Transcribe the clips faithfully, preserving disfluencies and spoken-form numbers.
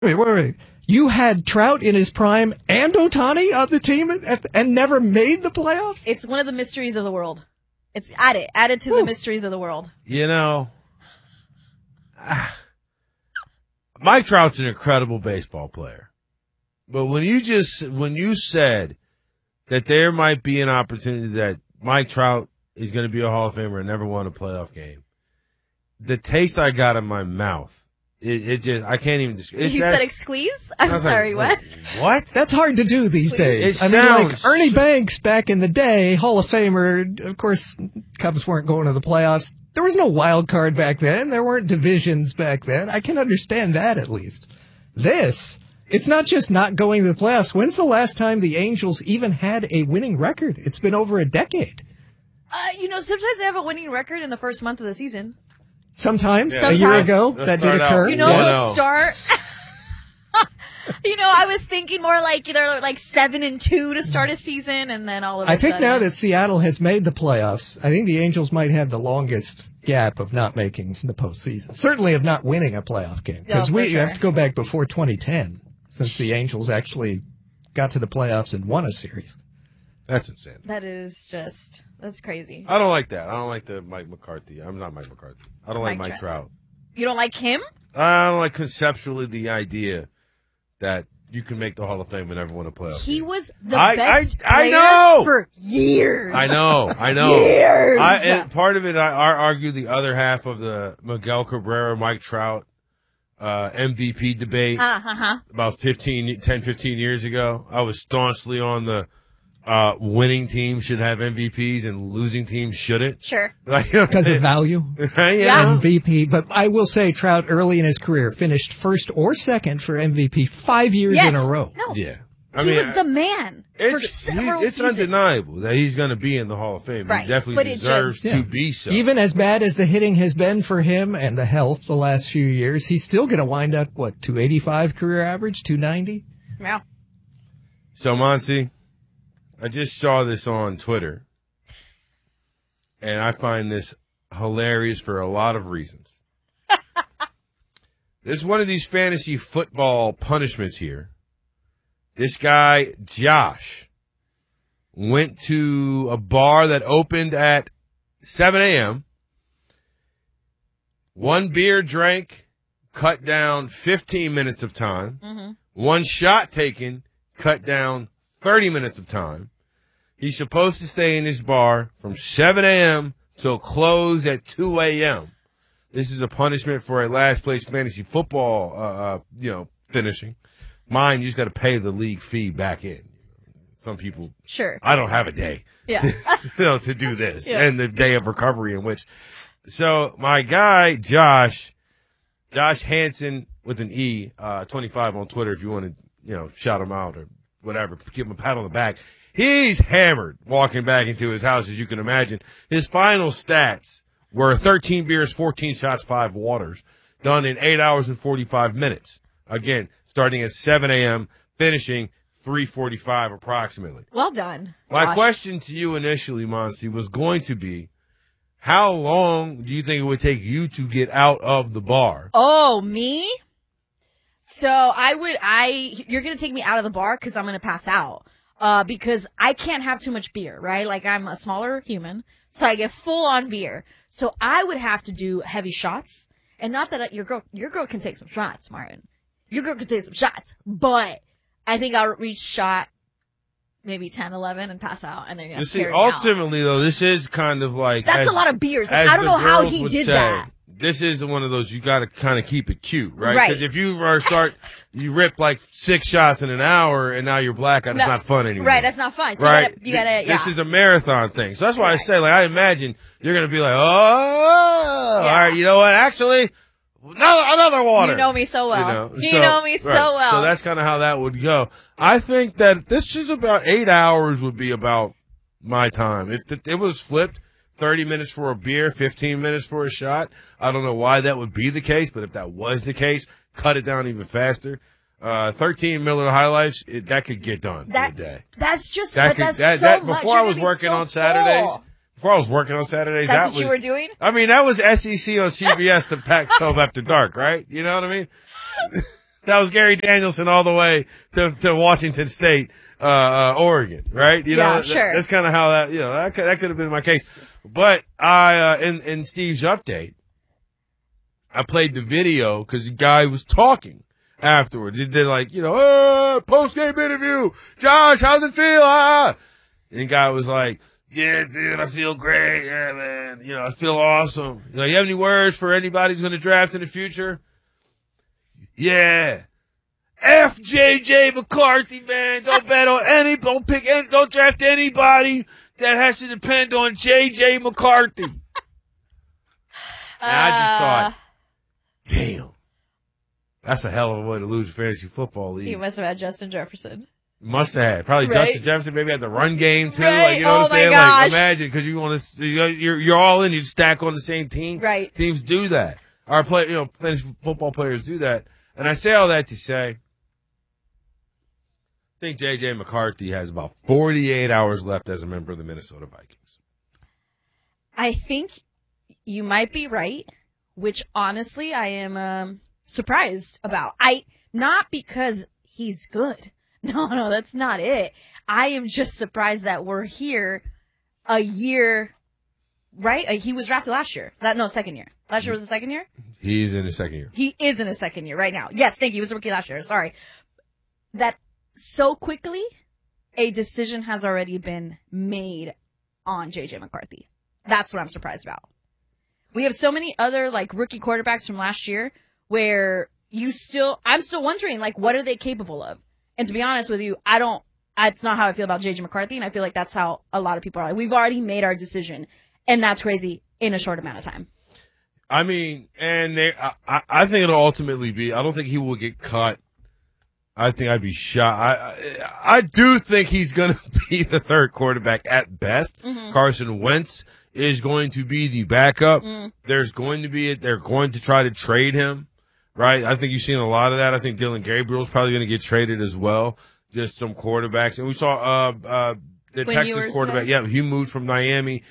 Wait, wait, wait. You had Trout in his prime and Ohtani on the team and, and never made the playoffs? It's one of the mysteries of the world. It's add it. Add it to Ooh. the mysteries of the world. You know, ah, Mike Trout's an incredible baseball player. But when you just, when you said that there might be an opportunity that Mike Trout is going to be a Hall of Famer and never won a playoff game, the taste I got in my mouth, It, it just, I can't even describe. You said squeeze? I'm sorry, like, what? What? That's hard to do these days. It I mean, sounds... like Ernie Banks back in the day, Hall of Famer. Of course, Cubs weren't going to the playoffs. There was no wild card back then. There weren't divisions back then. I can understand that at least. This, it's not just not going to the playoffs. When's the last time the Angels even had a winning record? It's been over a decade. Uh, you know, sometimes they have a winning record in the first month of the season. Sometimes, yeah. Sometimes. A year ago, Let's that did occur. Out. You know, yes. we'll start. You know, I was thinking more like either like seven and two to start a season, and then all of a I think sudden. now that Seattle has made the playoffs, I think the Angels might have the longest gap of not making the postseason. Certainly of not winning a playoff game. Because oh, we sure. have to go back before twenty ten, since the Angels actually got to the playoffs and won a series. That's insane. That is just, that's crazy. I don't like that. I don't like the Mike McCarthy. I'm not Mike McCarthy. I don't like Mike Mike Trout. Trout. You don't like him? I don't like conceptually the idea that you can make the Hall of Fame and never win a playoff He game. was the I, best I, I player know. for years. I know. I know. Years. I, and part of it, I, I argue the other half of the Miguel Cabrera, Mike Trout uh, M V P debate uh-huh. about fifteen, ten, fifteen years ago. I was staunchly on the uh, winning teams should have M V Ps and losing teams shouldn't. Sure. Like, you know, because of value. Right? Yeah. M V P. But I will say Trout early in his career finished first or second for M V P five years yes. in a row. No. Yeah. I he mean, was the man for it's, several It's seasons. undeniable that he's going to be in the Hall of Fame. Right. He definitely But it deserves just- to Yeah. be so. Even as bad as the hitting has been for him and the health the last few years, he's still going to wind up, what, two eighty-five career average, two ninety? Yeah. So, Monty, I just saw this on Twitter, and I find this hilarious for a lot of reasons. This is one of these fantasy football punishments here. This guy, Josh, went to a bar that opened at seven a.m., one beer drank, cut down fifteen minutes of time, Mm-hmm. one shot taken, cut down thirty minutes of time. He's supposed to stay in this bar from seven a.m. till close at two a.m. This is a punishment for a last place fantasy football, uh, uh, you know, finishing. Mine, you just got to pay the league fee back in. Some people, Sure. I don't have a day, Yeah. you know, to do this, Yeah. and the day of recovery in which. So my guy Josh, Josh Hansen with an E, uh, twenty-five on Twitter. If you want to, you know, shout him out or whatever, give him a pat on the back. He's hammered walking back into his house, as you can imagine. His final stats were thirteen beers, fourteen shots, five waters, done in eight hours and forty-five minutes. Again, starting at seven a.m., finishing three forty-five approximately. Well done. My Josh. question to you initially, Monty, was going to be, how long do you think it would take you to get out of the bar? Oh, me? So I would, I, you're going to take me out of the bar because I'm going to pass out. Uh, because I can't have too much beer, right? Like I'm a smaller human, so I get full on beer. So I would have to do heavy shots. And not that I, your girl, your girl can take some shots, Martin. Your girl can take some shots, but I think I'll reach shot maybe ten, eleven and pass out. And then you You see, carry me out. ultimately, though, this is kind of like. That's as- a lot of beers. Like, as I don't the know how girls he would did say, that. This is one of those you got to kind of keep it cute, right? Right. Because if you are start, you rip like six shots in an hour and now you're blackout, No. it's not fun anymore. Right, that's not fun. So right? you gotta, you gotta, yeah. This is a marathon thing. So that's why I Right. say, like, I imagine you're going to be like, oh, Yeah. all right, you know what? Actually, no, another water. You know me so well. You know, You so- know me so right. well. So that's kind of how that would go. I think that this is about eight hours would be about my time. If it, it was flipped, thirty minutes for a beer, fifteen minutes for a shot, I don't know why that would be the case, but if that was the case, cut it down even faster. Uh, thirteen Miller High Lifes, it, that could get done that, in a day. That's just, That but could, that's that, so that, much. before You're I was gonna be working so on Saturdays, full. before I was working on Saturdays, That's that what was, you were doing? I mean, that was S E C on C B S to Pac twelve after dark, right? You know what I mean? That was Gary Danielson all the way to, to Washington State, uh, uh, Oregon, right? You Yeah, know, sure. that, that's kind of how that, you know, that could, that could have been my case. But I, uh, in, in Steve's update, I played the video because the guy was talking afterwards. He did like, you know, oh, post-game interview. Josh, how's it feel? Ah. And the guy was like, yeah, dude, I feel great. Yeah, man. You know, I feel awesome. You know, you have any words for anybody who's going to draft in the future? Yeah. F J J McCarthy, man. Don't bet on any, don't pick any, don't draft anybody that has to depend on J J McCarthy. And I just thought, damn, that's a hell of a way to lose a fantasy football league. You must have had Justin Jefferson. Must have had. Probably Right. Justin Jefferson maybe had the run game too. Right. Like, you know Oh what I'm my saying? gosh. Like, imagine, because you want to, you're, you're all in, you stack on the same team. Right. Teams do that. Our play, you know, fantasy football players do that. And I say all that to say, I think J J McCarthy has about forty-eight hours left as a member of the Minnesota Vikings. I think you might be right, which honestly I am um, surprised about. I not because he's good. No, no, that's not it. I am just surprised that we're here a year, right? Uh, He was drafted last year. That no, second year. Last year was the second year? He's in his second year. He is in his second year right now. Yes, thank you. He was a rookie last year. Sorry. That so quickly, a decision has already been made on J J McCarthy. That's what I'm surprised about. We have so many other like rookie quarterbacks from last year where you still, I'm still wondering like, what are they capable of? And to be honest with you, I don't, that's not how I feel about J J McCarthy. And I feel like that's how a lot of people are. Like, we've already made our decision, and that's crazy in a short amount of time. I mean, and they, I, I, I think it'll ultimately be, I don't think he will get cut. I think I'd be shocked. I, I, I do think he's going to be the third quarterback at best. Mm-hmm. Carson Wentz is going to be the backup. Mm. There's going to be, they're going to try to trade him, right? I think you've seen a lot of that. I think Dylan Gabriel's probably going to get traded as well. Just some quarterbacks. And we saw, uh, uh, the Quinn Texas Ewers, quarterback. yeah. Yeah, he moved from Miami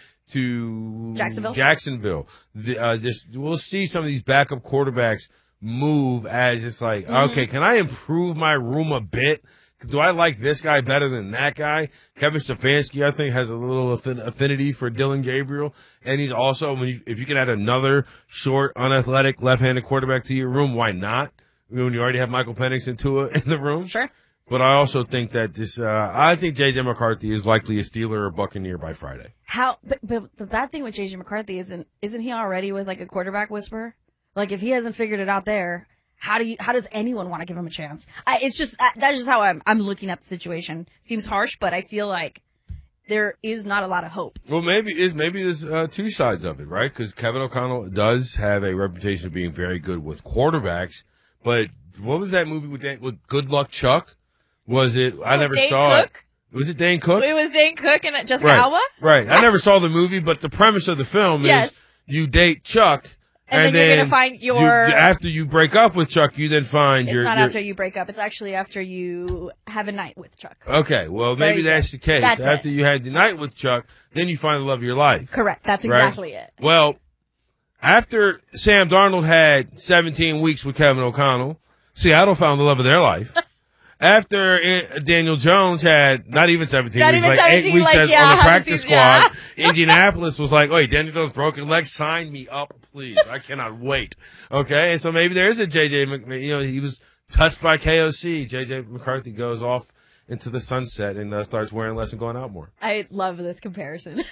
to Jacksonville. Jacksonville. The, uh, just, we'll see some of these backup quarterbacks move as it's like, Mm-hmm. okay, can I improve my room a bit? Do I like this guy better than that guy? Kevin Stefanski, I think, has a little affin- affinity for Dylan Gabriel. And he's also, when you, if you can add another short, unathletic, left-handed quarterback to your room, why not? When you already have Michael Penix and Tua in the room. Sure. But I also think that this, uh, I think J J McCarthy is likely a Steeler or Buccaneer by Friday. How, but, but the bad thing with J J McCarthy isn't, isn't he already with like a quarterback whisperer? Like if he hasn't figured it out there, how do you, how does anyone want to give him a chance? I, it's just, uh, that's just how I'm, I'm looking at the situation. Seems harsh, but I feel like there is not a lot of hope. Well, maybe is maybe there's uh, two sides of it, right? Because Kevin O'Connell does have a reputation of being very good with quarterbacks. But what was that movie with, Dan, with Good Luck Chuck? Was it? I Oh, never Dane saw Cook? it. Was it Dane Cook? It was Dane Cook and Jessica right. Alba? Right. I never saw the movie, but the premise of the film Yes. is you date Chuck. And, And, then, you're then gonna find your. you, after you break up with Chuck, you then find it's your. not your after you break up. It's actually after you have a night with Chuck. Okay, well There maybe you go. that's the case. That's after it. you had the night with Chuck, then you find the love of your life. Correct. That's Right? exactly it. Well, after Sam Darnold had seventeen weeks with Kevin O'Connell, Seattle found the love of their life. After it, Daniel Jones had not even seventeen Not weeks, even like eight seventeen, weeks like, as- yeah, on the half a practice season, yeah. squad, Indianapolis was like, "Wait, Daniel Jones broken leg, sign me up, please. I cannot wait." Okay, and so maybe there is a J J. Mc, you know, he was touched by K O C. J J McCarthy goes off into the sunset and uh, starts wearing less and going out more. I love this comparison.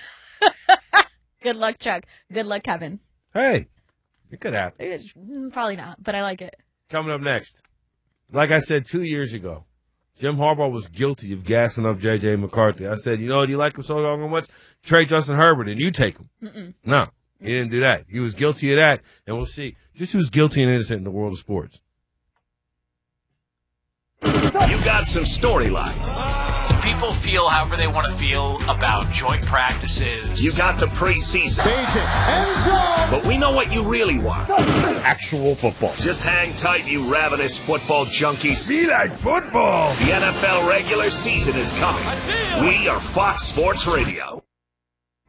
Good luck, Chuck. Good luck, Kevin. Hey, it could happen. It's- mm, Probably not, but I like it. Coming up next, like I said two years ago, Jim Harbaugh was guilty of gassing up J J McCarthy. I said, you know, do you like him so much? Trade Justin Herbert and you take him. Mm-mm. No, he didn't do that. He was guilty of that, and we'll see just who's guilty and innocent in the world of sports. You got some storylines. People feel however they want to feel about joint practices. You got the preseason. But we know what you really want. Actual football. Just hang tight, you ravenous football junkies. Be like football. The N F L regular season is coming. We are Fox Sports Radio.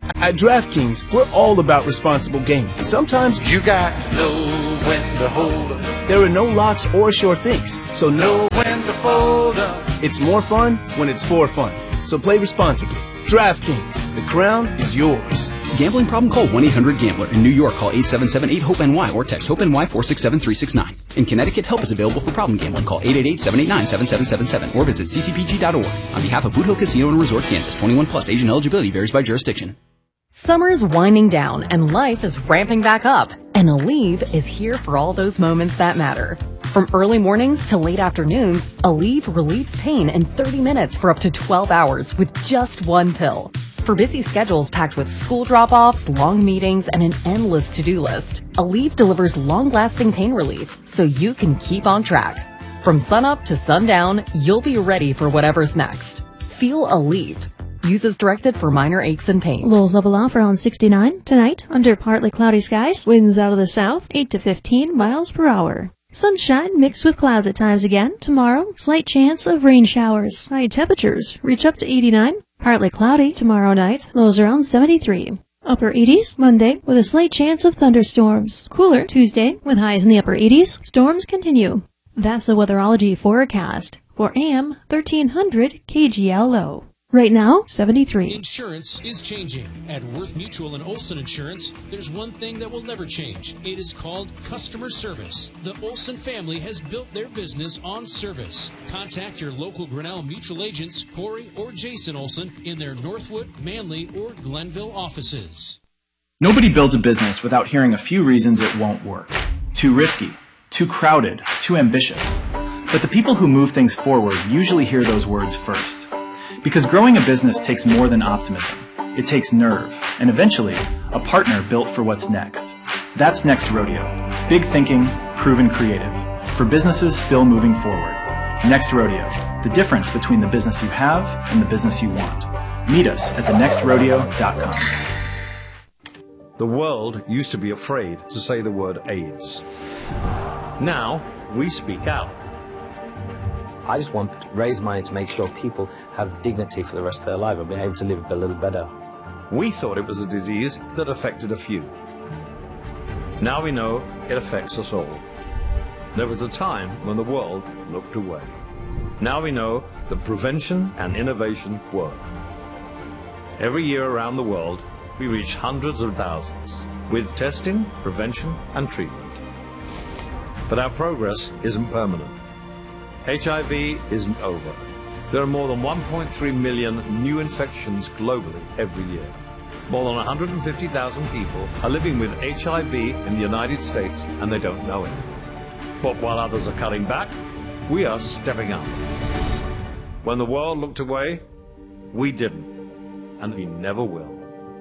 At DraftKings, we're all about responsible gaming. Sometimes You got to know when to hold up. there are no locks or sure things, so no, Know when to fold up. it's more fun when it's for fun. So play responsibly. DraftKings, the crown is yours. Gambling problem? Call one eight hundred gambler. In New York, call eight seven seven eight hope N Y or text HOPE-NY four six seven three six nine. In Connecticut, help is available for problem gambling. Call eight eight eight seven eight nine seven seven seven seven or visit c c p g dot org. On behalf of Boot Hill Casino and Resort, Kansas, twenty-one plus, age and eligibility varies by jurisdiction. Summer's winding down and life is ramping back up. And Aleve is here for all those moments that matter. From early mornings to late afternoons, Aleve relieves pain in thirty minutes for up to twelve hours with just one pill. For busy schedules packed with school drop-offs, long meetings, and an endless to-do list, Aleve delivers long-lasting pain relief so you can keep on track. From sunup to sundown, you'll be ready for whatever's next. Feel Aleve. Use as directed for minor aches and pains. Lows level off around sixty-nine. Tonight, under partly cloudy skies, winds out of the south, eight to fifteen miles per hour. Sunshine mixed with clouds at times again. Tomorrow, slight chance of rain showers. High temperatures reach up to eighty-nine. Partly cloudy tomorrow night, lows around seventy-three. Upper eighties Monday with a slight chance of thunderstorms. Cooler Tuesday with highs in the upper eighties. Storms continue. That's the weatherology forecast for A M thirteen hundred K G L O. Right now, seventy-three. Insurance is changing. At Worth Mutual and Olson Insurance, there's one thing that will never change. It is called customer service. The Olson family has built their business on service. Contact your local Grinnell Mutual agents, Corey or Jason Olson, in their Northwood, Manly, or Glenville offices. Nobody builds a business without hearing a few reasons it won't work. Too risky, too crowded, too ambitious. But the people who move things forward usually hear those words first. Because growing a business takes more than optimism. It takes nerve, and eventually, a partner built for what's next. That's Next Rodeo. Big thinking, proven creative. For businesses still moving forward. Next Rodeo. The difference between the business you have and the business you want. Meet us at the next rodeo dot com. The world used to be afraid to say the word AIDS. Now, we speak out. I just want to raise money to make sure people have dignity for the rest of their life and be able to live a little better. We thought it was a disease that affected a few. Now we know it affects us all. There was a time when the world looked away. Now we know that prevention and innovation work. Every year around the world, we reach hundreds of thousands with testing, prevention, and treatment. But our progress isn't permanent. H I V isn't over. There are more than one point three million new infections globally every year. More than one hundred fifty thousand people are living with H I V in the United States and they don't know it. But while others are cutting back, we are stepping up. When the world looked away, we didn't, and we never will.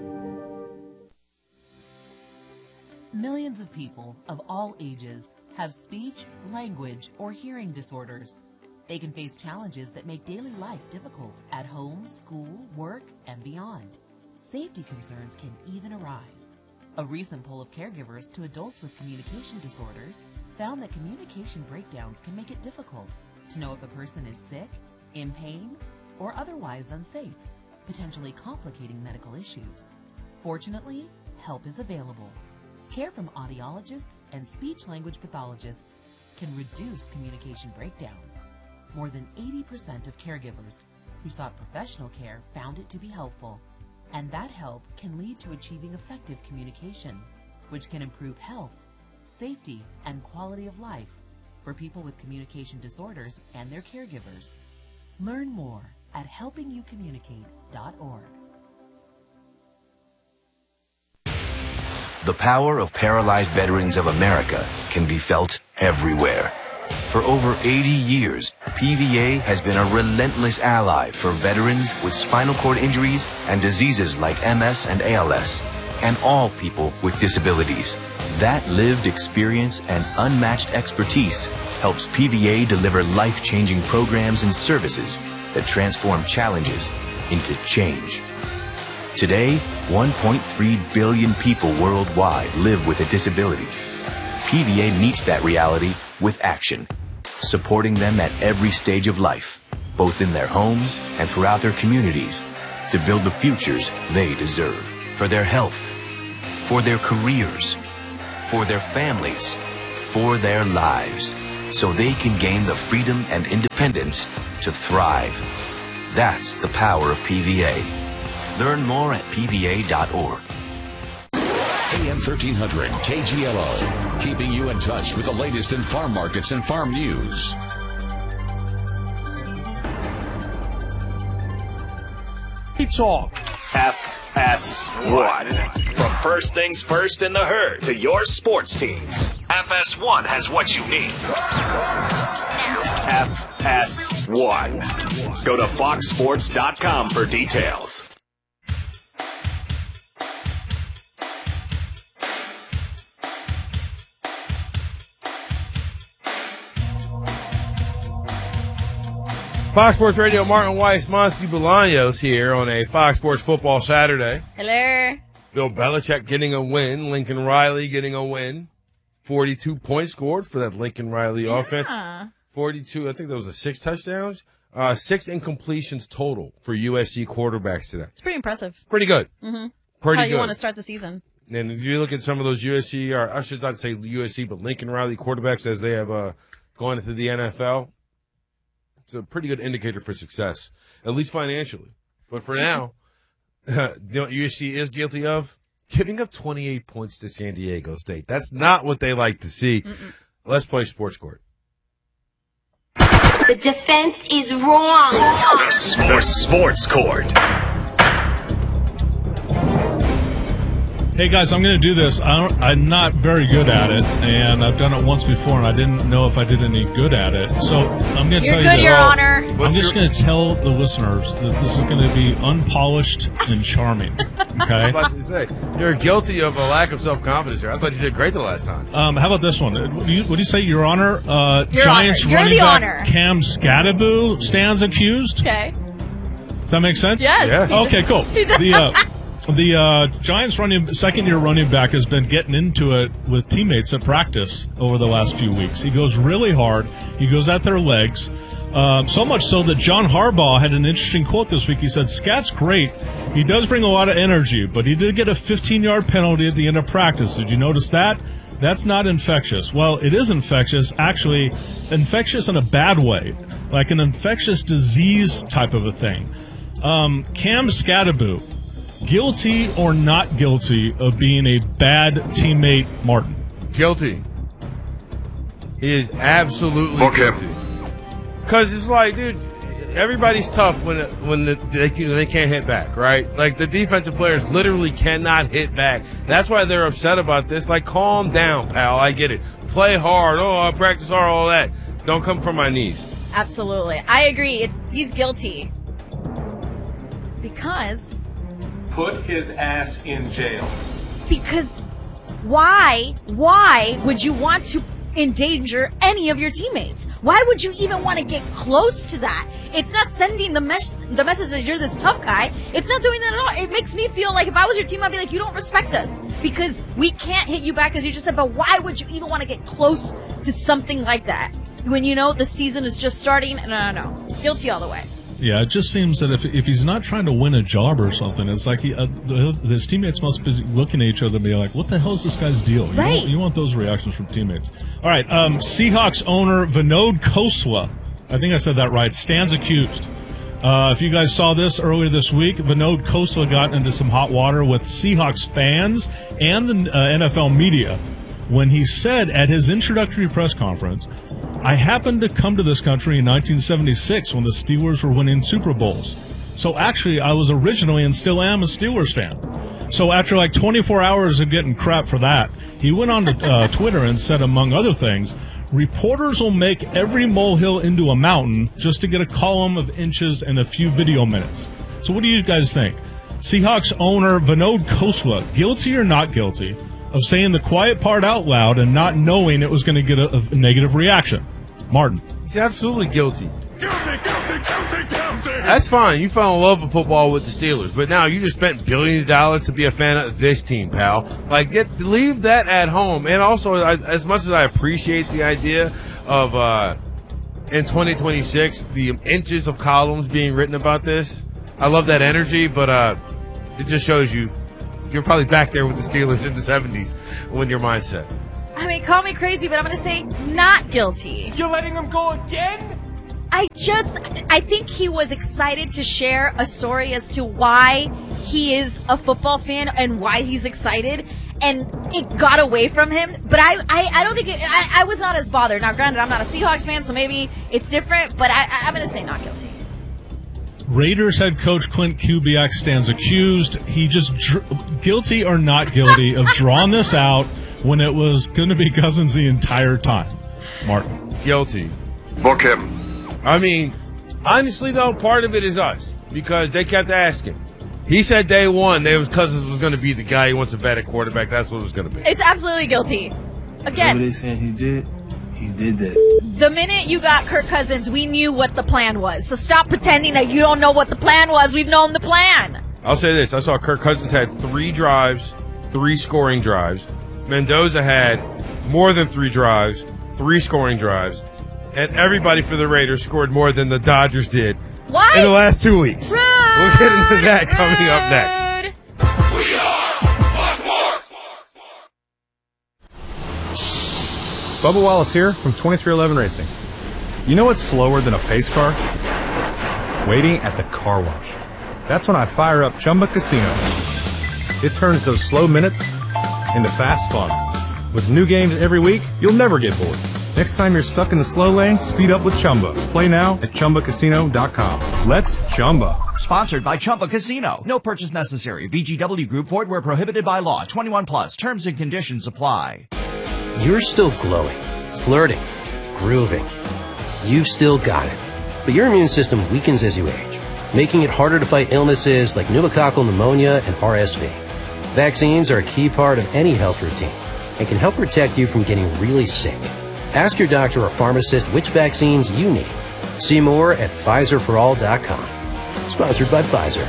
Millions of people of all ages have speech, language, or hearing disorders. They can face challenges that make daily life difficult at home, school, work, and beyond. Safety concerns can even arise. A recent poll of caregivers to adults with communication disorders found that communication breakdowns can make it difficult to know if a person is sick, in pain, or otherwise unsafe, potentially complicating medical issues. Fortunately, help is available. Care from audiologists and speech-language pathologists can reduce communication breakdowns. More than eighty percent of caregivers who sought professional care found it to be helpful, and that help can lead to achieving effective communication, which can improve health, safety, and quality of life for people with communication disorders and their caregivers. Learn more at helping you communicate dot org. The power of Paralyzed Veterans of America can be felt everywhere. For over eighty years, P V A has been a relentless ally for veterans with spinal cord injuries and diseases like M S and A L S, and all people with disabilities. That lived experience and unmatched expertise helps P V A deliver life-changing programs and services that transform challenges into change. Today, one point three billion people worldwide live with a disability. P V A meets that reality with action, supporting them at every stage of life, both in their homes and throughout their communities, to build the futures they deserve. for their health, for their careers, for their families, for their lives, so they can gain the freedom and independence to thrive. That's the power of P V A. Learn more at P V A dot org. A M thirteen hundred K G L O, keeping you in touch with the latest in farm markets and farm news. Talk. F S one. From first things first in the herd to your sports teams. F S one has what you need. F S one. Go to fox sports dot com for details. Fox Sports Radio, Martin Weiss, Monsty Bolaños here on a Fox Sports Football Saturday. Hello. Bill Belichick getting a win. Lincoln Riley getting a win. forty-two points scored for that Lincoln Riley yeah. offense. forty-two, I think that was a six touchdowns. Uh, six incompletions total for U S C quarterbacks today. It's pretty impressive. Pretty good. Mm-hmm. Pretty How good. you want to start the season. And if you look at some of those U S C, or I should not say U S C, but Lincoln Riley quarterbacks as they have uh, gone into the N F L, it's a pretty good indicator for success, at least financially. But for now, uh, you know what U S C is guilty of? Giving up twenty-eight points to San Diego State. That's not what they like to see. Mm-mm. Let's play Sports Court. The defense is wrong. The Sports Court. Hey guys, I'm going to do this. I don't, I'm not very good at it, and I've done it once before, and I didn't know if I did any good at it. So I'm going to tell good, you Your this. Honor. I'm just going to tell the listeners that this is going to be unpolished and charming. Okay. I was about to say, you're guilty of a lack of self-confidence here. I thought you did great the last time. Um, how about this one? What do you, what do you say, Your Honor? Uh, Your Giants Honor. You're running the back honor. Cam Scadaboo stands accused. Okay. Does that make sense? Yes. yes. Okay, cool. The uh, the uh, Giants running second-year running back has been getting into it with teammates at practice over the last few weeks. He goes really hard. He goes at their legs. Um, so much so that John Harbaugh had an interesting quote this week. He said, Scat's great. He does bring a lot of energy, but he did get a fifteen-yard penalty at the end of practice. Did you notice that? That's not infectious. Well, it is infectious, actually infectious in a bad way, like an infectious disease type of a thing. Um, Cam Scadaboo, guilty or not guilty of being a bad teammate, Martin? Guilty. He is absolutely Okay. guilty. Because it's like, dude, everybody's tough when it, when the, they, can, they can't hit back, right? Like, the defensive players literally cannot hit back. That's why they're upset about this. Like, calm down, pal. I get it. Play hard. Oh, I practice hard, all that. Don't come from my knees. Absolutely. I agree. It's He's guilty. Because... Put his ass in jail. Because why, why would you want to endanger any of your teammates? Why would you even want to get close to that? It's not sending the mes- the message that you're this tough guy. It's not doing that at all. It makes me feel like if I was your team, I'd be like, you don't respect us because we can't hit you back, as you just said, but why would you even want to get close to something like that when you know the season is just starting? No, no, no. Guilty all the way. Yeah, it just seems that if if he's not trying to win a job or something, it's like he, uh, the, his teammates must be looking at each other and be like, what the hell is this guy's deal? You, right. want, you want those reactions from teammates. All right, um, Seahawks owner Vinod Khosla, I think I said that right, stands accused. Uh, if you guys saw this earlier this week, Vinod Khosla got into some hot water with Seahawks fans and the uh, N F L media when he said at his introductory press conference, I happened to come to this country in nineteen seventy-six when the Steelers were winning Super Bowls. So actually, I was originally and still am a Steelers fan. So after like twenty-four hours of getting crap for that, he went on to uh, Twitter and said, among other things, reporters will make every molehill into a mountain just to get a column of inches and a few video minutes. So what do you guys think? Seahawks owner Vinod Khosla, guilty or not guilty of saying the quiet part out loud and not knowing it was going to get a, a negative reaction? Martin. He's absolutely guilty. Guilty, guilty, guilty, guilty. That's fine. You fell in love with football with the Steelers, but now you just spent billions of dollars to be a fan of this team, pal. Like, get leave that at home. And also, I, as much as I appreciate the idea of uh, in twenty twenty-six the inches of columns being written about this, I love that energy, but uh, it just shows you you're probably back there with the Steelers in the seventies when your mindset. I mean, call me crazy, but I'm going to say not guilty. You're letting him go again? I just, I think he was excited to share a story as to why he is a football fan and why he's excited, and it got away from him. But I, I, I don't think, it, I, I was not as bothered. Now, granted, I'm not a Seahawks fan, so maybe it's different, but I, I'm going to say not guilty. Raiders head coach Clint Kubiak stands accused. He just, dr- guilty or not guilty, of drawing this out when it was going to be Cousins the entire time. Martin. Guilty. Book him. I mean, honestly, though, part of it is us because they kept asking. He said day one, there was Cousins was going to be the guy who wants a better quarterback. That's what it was going to be. It's absolutely guilty. Again. Whatever they said he did, he did that. The minute you got Kirk Cousins, we knew what the plan was. So stop pretending that you don't know what the plan was. We've known the plan. I'll say this. I saw Kirk Cousins had three drives, three scoring drives. Mendoza had more than three drives, three scoring drives. And everybody for the Raiders scored more than the Dodgers did what? in the last two weeks. Rude, we'll get into that rude. coming up next. We are Bubba Wallace here from twenty-three eleven Racing. You know what's slower than a pace car? Waiting at the car wash. That's when I fire up Chumba Casino. It turns those slow minutes into fast fun. With new games every week, you'll never get bored. Next time you're stuck in the slow lane, speed up with Chumba. Play now at Chumba Casino dot com. Let's Chumba. Sponsored by Chumba Casino. No purchase necessary. V G W Group. Void where prohibited by law. twenty-one plus. Terms and conditions apply. You're still glowing, flirting, grooving. You've still got it. But your immune system weakens as you age, making it harder to fight illnesses like pneumococcal pneumonia and R S V. Vaccines are a key part of any health routine and can help protect you from getting really sick. Ask your doctor or pharmacist which vaccines you need. See more at Pfizer for all dot com. Sponsored by Pfizer.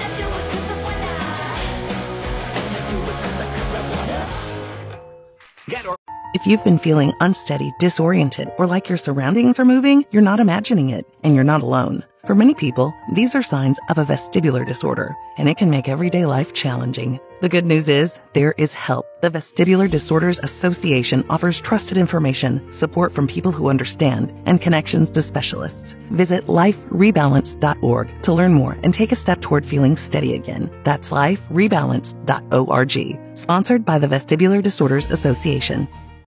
If you've been feeling unsteady, disoriented, or like your surroundings are moving, you're not imagining it, and you're not alone. For many people, these are signs of a vestibular disorder, and it can make everyday life challenging. The good news is, there is help. The Vestibular Disorders Association offers trusted information, support from people who understand, and connections to specialists. Visit life rebalance dot org to learn more and take a step toward feeling steady again. That's life rebalance dot org. Sponsored by the Vestibular Disorders Association.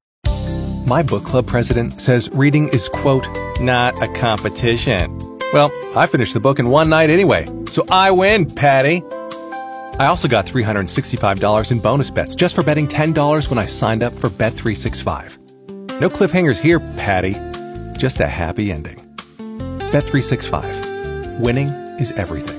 My book club president says reading is, quote, not a competition. Well, I finished the book in one night anyway, so I win, Patty. I also got three hundred sixty-five dollars in bonus bets just for betting ten dollars when I signed up for Bet three sixty-five. No cliffhangers here, Patty. Just a happy ending. Bet three sixty-five. Winning is everything.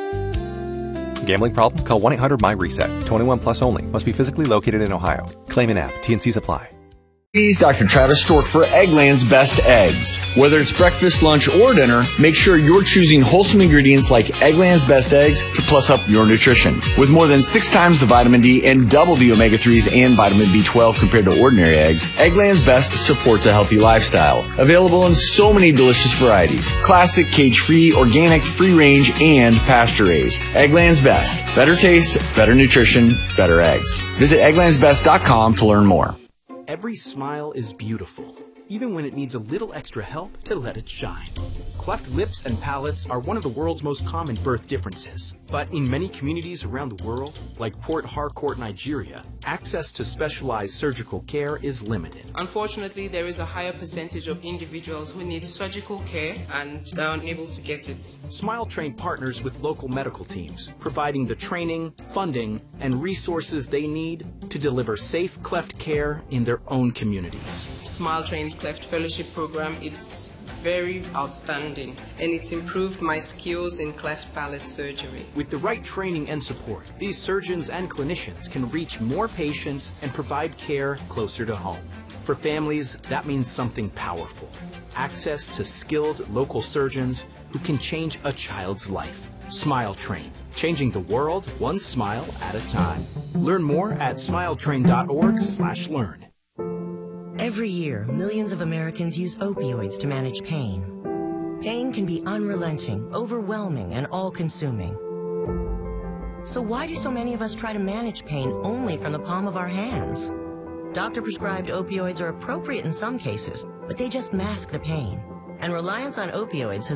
Gambling problem? Call one eight hundred my reset. twenty-one plus only. Must be physically located in Ohio. Claim an app. T and C's apply. He's Doctor Travis Stork for Eggland's Best Eggs. Whether it's breakfast, lunch, or dinner, make sure you're choosing wholesome ingredients like Eggland's Best Eggs to plus up your nutrition. With more than six times the vitamin D and double the omega threes and vitamin B twelve compared to ordinary eggs, Eggland's Best supports a healthy lifestyle. Available in so many delicious varieties. Classic, cage-free, organic, free-range, and pasture-raised. Eggland's Best. Better taste, better nutrition, better eggs. Visit egglands best dot com to learn more. Every smile is beautiful, even when it needs a little extra help to let it shine. Cleft lips and palates are one of the world's most common birth differences. But in many communities around the world, like Port Harcourt, Nigeria, access to specialized surgical care is limited. Unfortunately, there is a higher percentage of individuals who need surgical care and are unable to get it. Smile Train partners with local medical teams, providing the training, funding, and resources they need to deliver safe cleft care in their own communities. Smile Train's Cleft Fellowship Program, it's very outstanding, and it's improved my skills in cleft palate surgery. With the right training and support, these surgeons and clinicians can reach more patients and provide care closer to home. For families, that means something powerful. Access to skilled local surgeons who can change a child's life. Smile Train, changing the world one smile at a time. Learn more at smile train dot org slash learn. Every year, millions of Americans use opioids to manage pain. Pain can be unrelenting, overwhelming, and all-consuming. So why do so many of us try to manage pain only from the palm of our hands? Doctor-prescribed opioids are appropriate in some cases, but they just mask the pain. And reliance on opioids has